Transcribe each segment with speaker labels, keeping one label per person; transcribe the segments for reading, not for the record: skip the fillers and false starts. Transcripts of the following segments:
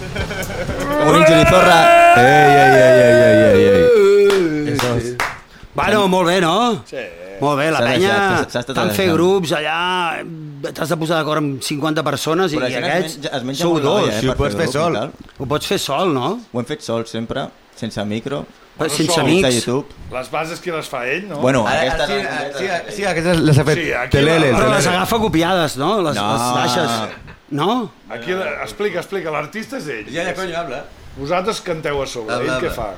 Speaker 1: Com un ingenizorra. Ei.
Speaker 2: Bueno, molt bé, no?
Speaker 3: Sí.
Speaker 2: Molt bé, la
Speaker 1: S'ha
Speaker 2: penya,
Speaker 1: deixat,
Speaker 2: t'han fet grups allà, t'has de posar d'acord amb 50 persones i aquests sou dos.
Speaker 1: Si ho pots fer sol.
Speaker 2: Ho pots fer sol, no?
Speaker 1: Ho hem fet sol sempre, sense micro,
Speaker 2: Sense
Speaker 3: sol.
Speaker 2: amics.
Speaker 1: sense YouTube.
Speaker 3: Les bases que les fa ell, no?
Speaker 1: Bueno,
Speaker 4: Sí, aquestes les ha fet
Speaker 3: Aquí
Speaker 4: Telele.
Speaker 2: Però les agafa copiades, no? Les baixes. No?
Speaker 3: Aquí, explica, l'artista és ell.
Speaker 4: Ja, coño, habla.
Speaker 3: Vosaltres canteu a sobre, ell què fa?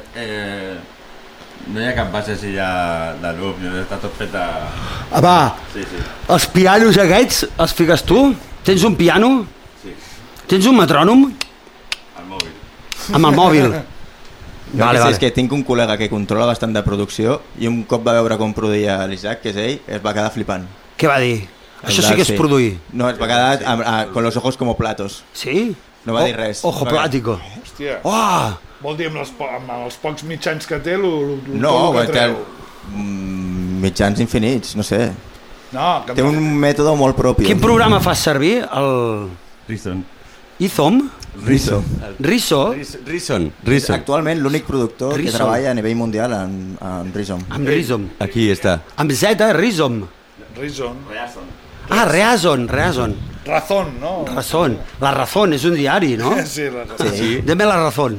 Speaker 4: No hi ha cap base així ja de loop, està tot fet de...
Speaker 2: Va,
Speaker 4: Sí.
Speaker 2: els pianos aquests els fiques tu? Tens un piano?
Speaker 4: Sí.
Speaker 2: Tens un metrònom?
Speaker 4: Al mòbil.
Speaker 2: Amb el mòbil.
Speaker 1: Vale. És que tinc un col·lega que controla bastant de producció i un cop va veure com produïa l'Isaac, que és ell, es va quedar flipant.
Speaker 2: Què va dir? Això sí que és produir.
Speaker 1: No, es va quedar con los ojos como platos.
Speaker 2: Sí?
Speaker 1: No va dir res.
Speaker 2: Ojo plático.
Speaker 3: Hòstia,
Speaker 2: Oh!
Speaker 3: vol dir amb els pocs mitjans que té,
Speaker 1: No,
Speaker 3: que treu.
Speaker 1: mitjans infinits, no sé.
Speaker 3: No, que
Speaker 1: Té un mètode molt propi.
Speaker 2: Quin programa fas servir? El...
Speaker 4: Rison.
Speaker 2: Ithom?
Speaker 1: Riso.
Speaker 2: Riso?
Speaker 4: Rison.
Speaker 1: Actualment l'únic productor que
Speaker 2: Rizom.
Speaker 1: treballa a nivell mundial en Rizom.
Speaker 2: Amb Rizom.
Speaker 4: Aquí està.
Speaker 2: Amb Z, Rizom.
Speaker 3: Reason.
Speaker 2: Ah, Reason.
Speaker 3: Razón, no?
Speaker 2: Razón. La Razón és un diari, no?
Speaker 3: Sí, la Razón.
Speaker 1: Sí.
Speaker 2: Deme la Razón.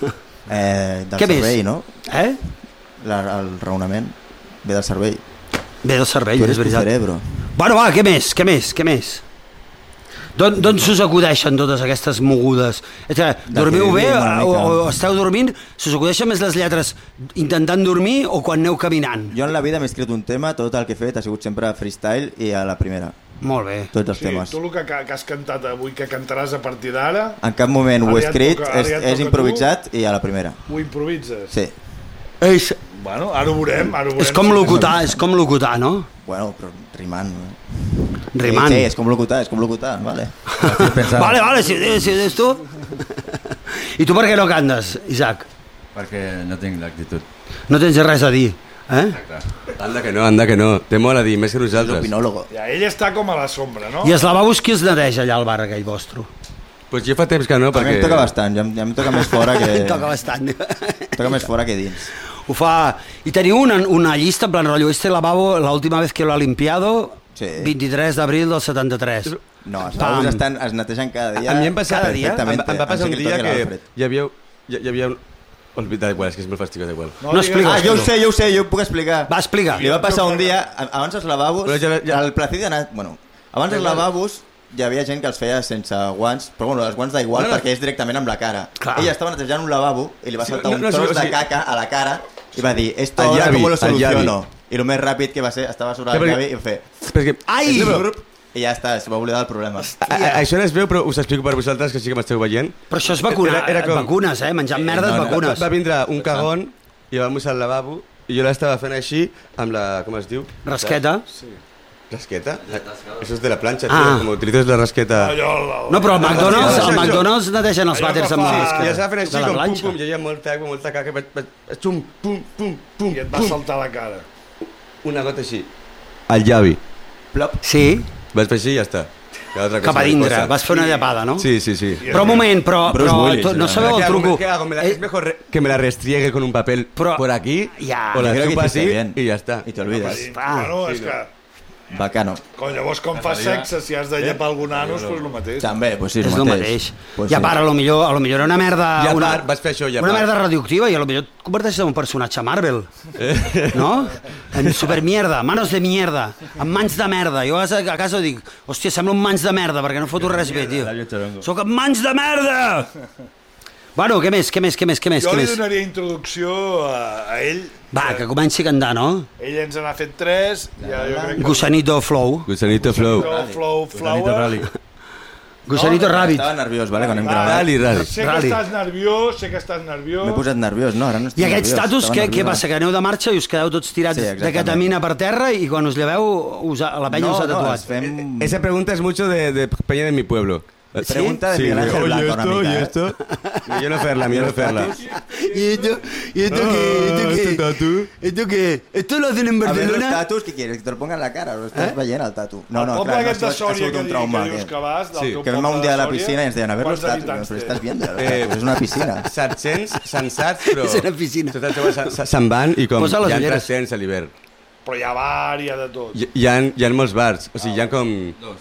Speaker 1: Del
Speaker 2: Què més?
Speaker 1: cervell, no?
Speaker 2: Eh?
Speaker 1: El raonament ve del cervell.
Speaker 2: Ve del cervell,
Speaker 1: Tu
Speaker 2: és
Speaker 1: eres tu
Speaker 2: veritat.
Speaker 1: cerebro.
Speaker 2: Bueno, va, què més? D'on s'us acudeixen totes aquestes mogudes? Dormiu bé o esteu dormint? S'us acudeixen més les lletres intentant dormir o quan aneu caminant?
Speaker 1: Jo en la vida m'he escrit un tema, tot el que he fet ha sigut sempre freestyle i a la primera.
Speaker 2: Molt bé.
Speaker 1: Tots els
Speaker 3: Sí,
Speaker 1: temes.
Speaker 3: tu el que has cantat avui, que cantaràs a partir d'ara,
Speaker 1: En cap moment ho he
Speaker 3: Ara ja et
Speaker 1: escrit,
Speaker 3: toca- ara ja et
Speaker 1: és
Speaker 3: toca
Speaker 1: improvisat i a la primera.
Speaker 3: ho improvises.
Speaker 1: Sí.
Speaker 3: Bueno, ara ho veurem.
Speaker 2: És com locutar, no?
Speaker 1: Bueno, però rimant.
Speaker 2: Rimant.
Speaker 1: Sí, és com locutar, vale.
Speaker 2: Vale, si ho dius tu. I tu per què no cantes, Isaac?
Speaker 4: Perquè no tinc l'actitud.
Speaker 2: No tens res a dir, eh?
Speaker 4: Anda que no. Té molt a dir, més que
Speaker 1: És
Speaker 4: nosaltres.
Speaker 1: opinòlogo.
Speaker 3: Ja, ell està com a la sombra, no?
Speaker 2: I els lavabos qui els neteja allà al bar aquell vostre?
Speaker 4: Pues jo fa temps que no,
Speaker 1: A mi
Speaker 4: perquè...
Speaker 1: em toca bastant, ja em toca més fora que...
Speaker 2: Toca bastant.
Speaker 1: toca més fora que dins.
Speaker 2: Ho fa... I teniu una llista, en plan rotllo, este lavabo, la última vez que lo ha limpiado,
Speaker 1: Sí.
Speaker 2: 23 d'abril del 73.
Speaker 1: No, els
Speaker 2: Pam.
Speaker 1: lavabos es netegen cada dia.
Speaker 4: A mi em passa,
Speaker 2: Cada dia?
Speaker 4: em va passar un dia que
Speaker 1: l'Alfred.
Speaker 4: hi havia un... Olvida, igual, és que és molt fastidiós, igual.
Speaker 2: No
Speaker 3: digues-
Speaker 2: explico.
Speaker 1: Jo ho sé, jo ho puc explicar.
Speaker 2: Va, explica.
Speaker 1: Li va passar un dia, abans els lavabos,
Speaker 4: Però
Speaker 1: el Placid ha anat... Bueno, abans els lavabos hi havia gent que els feia sense guants, però bueno, els guants d'igual
Speaker 4: No.
Speaker 1: perquè és directament amb la cara.
Speaker 2: Clar.
Speaker 1: Ella estava netejant un lavabo i li va
Speaker 4: Sí,
Speaker 1: saltar un
Speaker 4: no,
Speaker 1: tros
Speaker 4: o sigui,
Speaker 1: de caca a la cara i va dir, esto
Speaker 4: al
Speaker 1: ahora
Speaker 4: llavi,
Speaker 1: cómo lo
Speaker 4: al llavi.
Speaker 1: soluciono. I el més ràpid que va ser, estava sobre el
Speaker 4: Sí, perquè-
Speaker 1: llavi i va fer...
Speaker 4: Perquè...
Speaker 2: Ai!
Speaker 1: I ja està, es va oblidar del problema.
Speaker 4: Això no es veu, però us explico per vosaltres, que sí que m'esteu veient.
Speaker 2: Però això és vacunar,
Speaker 4: Era com-
Speaker 2: vacunes, menjant merdes, vacunes.
Speaker 4: Va vindre un cagón i va mossar el lavabo i jo l'estava fent així amb la... com es diu?
Speaker 2: Rasqueta.
Speaker 4: Rasqueta? Això és de la planxa,
Speaker 2: Ah.
Speaker 4: tio. Com utilitzes la rasqueta...
Speaker 2: No, però al
Speaker 4: Sí,
Speaker 2: McDonald's netegen els
Speaker 3: Allò
Speaker 2: vàters
Speaker 3: que
Speaker 2: amb la
Speaker 3: fa-
Speaker 4: I
Speaker 2: rasqueta.
Speaker 4: estava fent així
Speaker 2: De la
Speaker 4: com pum,
Speaker 2: planxa.
Speaker 4: pum, i hi havia molta aigua, molta caca, xum, pum, pum, pum,
Speaker 3: I et va
Speaker 4: pum,
Speaker 3: saltar a la cara.
Speaker 4: una gota així. Al llavi.
Speaker 1: Plop.
Speaker 2: Sí,
Speaker 4: Vaig fer així i ja està. Que altra
Speaker 2: cap
Speaker 4: cosa
Speaker 2: a
Speaker 4: no
Speaker 2: dintre.
Speaker 4: posa.
Speaker 2: Vas fer una llapada, no?
Speaker 4: Sí, sí, sí.
Speaker 2: Però un moment, però
Speaker 1: Bruce Willis,
Speaker 2: no sabeu el
Speaker 4: ¿Qué hago?
Speaker 2: truco?
Speaker 4: ¿Qué hago? ¿Es mejor que me la restriegue con un papel
Speaker 2: Pero-
Speaker 4: por aquí?
Speaker 2: Ya.
Speaker 4: O la
Speaker 1: Yo creo que
Speaker 4: chupa
Speaker 1: hiciste
Speaker 4: así
Speaker 1: bien.
Speaker 4: y ya está.
Speaker 1: I te olvides.
Speaker 3: Bueno, és que...
Speaker 1: Bacano.
Speaker 3: Llavors, com fas sexe, si has de llepar algun anus, doncs el mateix.
Speaker 1: També, pues sí,
Speaker 2: És el mateix.
Speaker 1: Pues
Speaker 2: I a
Speaker 1: sí.
Speaker 2: part, a lo millor era una merda...
Speaker 4: I a
Speaker 2: una,
Speaker 4: part, vas fer això, i a
Speaker 2: una
Speaker 4: part.
Speaker 2: merda radioactiva i a lo millor et converteixes en un personatge Marvel. No? En supermierda, manos de mierda, en mans de merda. Jo a casa dic, hòstia, sembla un mans de merda perquè no foto res bé, tio. Sóc en mans de merda! Bueno, què més?
Speaker 3: Jo li donaria introducció a ell.
Speaker 2: Va, que comenci a cantar, no?
Speaker 3: Ell ens n'ha fet 3. Ja, jo crec que...
Speaker 2: Gusanito Flow.
Speaker 4: Gusanito Flow.
Speaker 3: Flower.
Speaker 2: Gusanito Rabbit.
Speaker 1: Estava nerviós, vale, quan hem gravat.
Speaker 4: Rally, rally.
Speaker 3: Sé que
Speaker 2: Rally.
Speaker 3: estàs nerviós,
Speaker 1: M'he posat nerviós, no? Ara no estic
Speaker 2: I aquests
Speaker 1: nerviós,
Speaker 2: tatus,
Speaker 1: estava
Speaker 2: què
Speaker 1: nerviós.
Speaker 2: passa? Que aneu de marxa i us quedeu tots tirats
Speaker 1: Sí,
Speaker 2: de
Speaker 1: exactament.
Speaker 2: ketamina per terra i quan us lleveu la penya us ha
Speaker 1: No,
Speaker 2: tatuat.
Speaker 1: els fem...
Speaker 4: Esa pregunta es mucho de peña de mi pueblo.
Speaker 1: Pregunta de Miguel Ángel Blanco una mica.
Speaker 4: ¿Y esto? Yo no fer-la, millor no fer-la.
Speaker 2: ¿Y esto qué? ¿Esto qué? ¿Esto lo hacen en
Speaker 1: A ver, los
Speaker 2: Barcelona?
Speaker 1: tatus, ¿qué quieres? Que te lo pongan a la cara, lo estàs veient, el tatu.
Speaker 3: El poble aquest de Sòria que dius que vas, del teu
Speaker 1: que vam
Speaker 3: poble
Speaker 1: un dia
Speaker 3: de
Speaker 1: a la
Speaker 3: Sòria,
Speaker 1: piscina i ens deien, a veure els
Speaker 3: quants
Speaker 1: tatus,
Speaker 3: habitants
Speaker 1: però
Speaker 3: té?
Speaker 1: estàs viendo, és una piscina.
Speaker 4: 700 sensats, però...
Speaker 2: És una piscina.
Speaker 4: Tots els joves se'n van i com
Speaker 2: Posa les
Speaker 4: hi ha
Speaker 2: ulleres.
Speaker 4: 300 a l'hivern.
Speaker 3: Però hi ha bar, hi ha de tot.
Speaker 4: Hi ha molts bars, o sigui, hi ha com...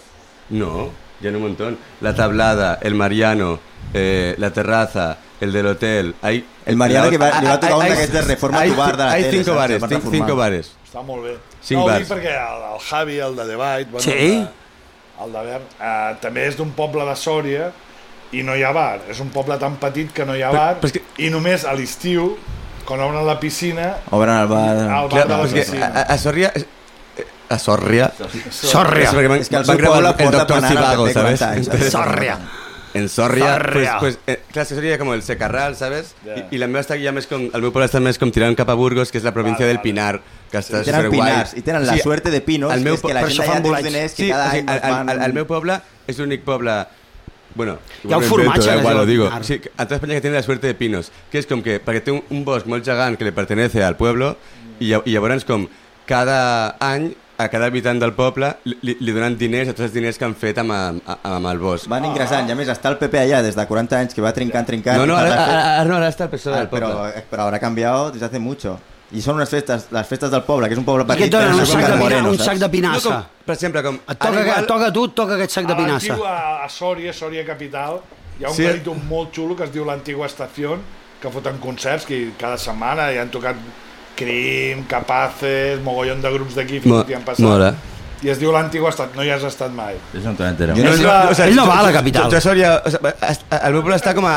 Speaker 4: No, hi ha un montón. La Tablada, el Mariano, la Terraza, el del hotel...
Speaker 1: El Mariano que li va tocar un d'aquests de reforma tu bar de la tele.
Speaker 4: Hay 5 bares, 5 bares.
Speaker 3: Està molt bé.
Speaker 4: Cinc
Speaker 3: No, ho
Speaker 4: bars.
Speaker 3: dic perquè el Javi, el de Debate, bueno,
Speaker 2: Sí?
Speaker 3: el de Bern, també és d'un poble de Sòria i no hi ha bar. És un poble tan petit que no hi ha bar i només a l'estiu, quan obren la piscina,
Speaker 1: Obren el bar...
Speaker 3: al bar de la piscina.
Speaker 4: A Sòrria... A Sòrria...
Speaker 2: Sòrria.
Speaker 1: És que el seu poble
Speaker 4: el
Speaker 1: porta
Speaker 4: doctor
Speaker 1: banana
Speaker 4: Cibago,
Speaker 1: al PP
Speaker 4: ¿sabes?
Speaker 1: 40 anys.
Speaker 2: Sòrria.
Speaker 4: En Sòrria,
Speaker 2: Sòrria.
Speaker 4: pues clar, que Sòrria com el Secarral, ¿sabes?
Speaker 3: Ja.
Speaker 4: I la meva està ja més com... El meu poble està més com tirant cap a Burgos, que és la província del Pinar, que està
Speaker 1: Tenen
Speaker 4: superguai.
Speaker 1: pinars i tenen la suerte de pinos,
Speaker 4: el
Speaker 1: que
Speaker 4: meu
Speaker 1: és que la
Speaker 2: per
Speaker 1: gent
Speaker 2: això
Speaker 1: allà
Speaker 2: fan
Speaker 1: té uns
Speaker 2: bolets.
Speaker 1: diners que
Speaker 4: Sí,
Speaker 1: cada
Speaker 4: o sigui,
Speaker 1: any
Speaker 4: el meu poble és l'únic poble... Bueno,
Speaker 2: Hi ha un formatge que
Speaker 4: igual
Speaker 2: es
Speaker 4: lo
Speaker 2: diu
Speaker 4: digo.
Speaker 2: Pinar.
Speaker 4: Sí, a toda España que tiene la suerte de pinos, que és com que, perquè té un bosc molt gegant que li pertenece al pueblo, i llavors com cada any a cada habitant del poble li donen diners a tots els diners que han fet amb el bosc.
Speaker 1: van ingressant, i a més està el PP allà des de 40 anys que va trincant.
Speaker 4: No, ara està el PSOE del poble.
Speaker 1: Pero habrá cambiado desde hace mucho. I són unes festes, les festes del poble, que és un poble
Speaker 2: I que
Speaker 1: petit,
Speaker 2: et donen
Speaker 1: però
Speaker 2: un
Speaker 1: són
Speaker 2: sac
Speaker 1: com
Speaker 2: de,
Speaker 1: Moreno,
Speaker 2: un sac
Speaker 1: saps?
Speaker 2: de pinassa.
Speaker 4: No, com, per exemple, com...
Speaker 2: Et toca a tu, et toca aquest sac de pinassa.
Speaker 3: A l'antiga, a Sòria, Sòria Capital, hi ha un
Speaker 4: Sí.
Speaker 3: garito molt xulo que es diu l'Antigua Estación, que foten concerts que cada setmana hi han tocat Crim, Capaces, mogollón de grups d'aquí fins que hi han passat.
Speaker 4: Mola.
Speaker 3: I es diu l'Antigua Estación, no hi has estat mai.
Speaker 5: Eso no te entero.
Speaker 1: Jo no sé-
Speaker 4: o sea,
Speaker 2: Ell no va a la capital.
Speaker 4: Jo a Sòria... O sea, el meu poble està com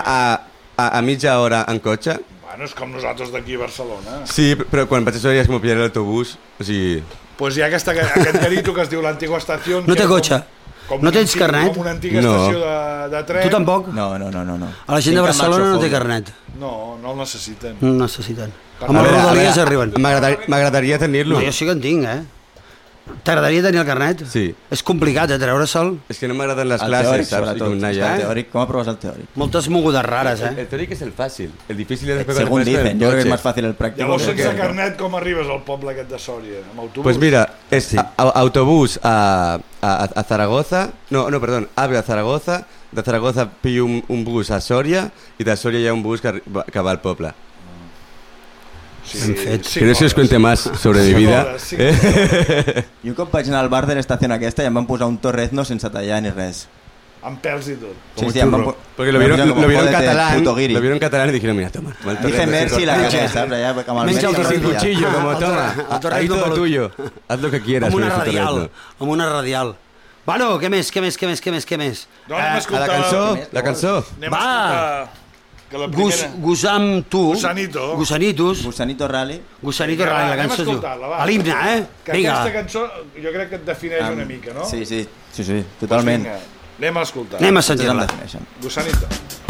Speaker 4: a mitja hora en cotxe.
Speaker 3: Bueno, és com nosaltres d'aquí a Barcelona.
Speaker 4: Sí, però quan vaig a Sòria és com pillar l'autobús. O sigui...
Speaker 3: Pues hi ha aquest garito que es diu l'Antigua Estación.
Speaker 2: No
Speaker 3: que
Speaker 2: té
Speaker 3: és
Speaker 2: cotxe? No tens carnet?
Speaker 3: Com una antiga
Speaker 4: No.
Speaker 3: estació de tren.
Speaker 2: Tu tampoc?
Speaker 1: No.
Speaker 2: A la gent de Barcelona no té carnet.
Speaker 3: No, no el necessiten.
Speaker 2: No necessiten.
Speaker 3: A
Speaker 2: Amb els
Speaker 3: veure,
Speaker 2: rodalies arriben.
Speaker 4: M'agradaria tenir-lo.
Speaker 2: No, jo sí que en tinc, T'agradaria tenir el carnet?
Speaker 4: Sí.
Speaker 2: És complicat, treure-se'l.
Speaker 4: És que no m'agraden les
Speaker 1: El
Speaker 4: classes,
Speaker 1: teòric,
Speaker 4: saps? I
Speaker 1: sobretot.
Speaker 4: com anar
Speaker 1: El
Speaker 4: allà.
Speaker 1: teòric, com aproves el teòric?
Speaker 2: Moltes mogudes rares,
Speaker 4: El teòric és el fàcil. El difícil és después
Speaker 1: Según
Speaker 4: después
Speaker 1: dicen,
Speaker 4: el
Speaker 1: yo creo que es
Speaker 4: coche.
Speaker 1: más fácil el práctico.
Speaker 3: Llavors,
Speaker 1: que el
Speaker 3: sense
Speaker 1: teórico.
Speaker 3: carnet, com arribes al poble aquest de Sòria? Amb autobús?
Speaker 4: Pues mira, es autobús a Zaragoza, no, perdón, AVE a Zaragoza, de Zaragoza pillo un bus a Sòria i de Sòria hi ha un bus que va al poble.
Speaker 3: Sí,
Speaker 2: Ben fet.
Speaker 3: cinc
Speaker 4: Que no se os
Speaker 3: hores.
Speaker 4: cuente más sobre mi vida.
Speaker 3: 5 hores, 5 hores.
Speaker 1: I un cop vaig anar al bar de l'estació aquesta i em van posar un torrezno sense tallar ni res.
Speaker 3: Amb pèls i tot.
Speaker 1: Sí, sí, em van
Speaker 4: Porque lo vieron
Speaker 1: como,
Speaker 4: en
Speaker 1: "Jódete,
Speaker 4: catalán,
Speaker 1: puto guiri".
Speaker 4: lo vieron en catalán y dijeron, mira, toma.
Speaker 1: Dice Merci la cara, saps? Allà, amb el
Speaker 2: Menja el
Speaker 1: Merci
Speaker 2: torrezno.
Speaker 1: al dia.
Speaker 4: Cuchillo, como
Speaker 2: El
Speaker 4: toma,
Speaker 2: torrezno
Speaker 4: ahí todo
Speaker 2: pelut.
Speaker 4: tuyo. Haz lo que quieras.
Speaker 2: Amb una
Speaker 4: con ese
Speaker 2: radial.
Speaker 4: torrezno.
Speaker 2: Amb una radial. Bueno, què més?
Speaker 3: No, anem a
Speaker 4: A
Speaker 3: escoltar...
Speaker 4: la cançó.
Speaker 3: Anem a
Speaker 2: Va.
Speaker 3: escoltar... Que la primera...
Speaker 2: Gusam tu.
Speaker 3: Gusanito.
Speaker 2: Gusanitos.
Speaker 1: Gusanito Rally.
Speaker 2: Gusanito
Speaker 3: Vinga,
Speaker 2: Rally, la
Speaker 3: anem a
Speaker 2: cançó es diu.
Speaker 3: escoltar-la, va.
Speaker 2: A l'himne,
Speaker 3: Que
Speaker 2: Vinga.
Speaker 3: aquesta cançó jo crec que et defineix una mica, no?
Speaker 1: Sí,
Speaker 3: Doncs
Speaker 1: totalment.
Speaker 3: vinga, anem a escoltar.
Speaker 2: Anem a
Speaker 1: Tots em
Speaker 2: sentir-la.
Speaker 1: defineixen.
Speaker 3: Gusanito.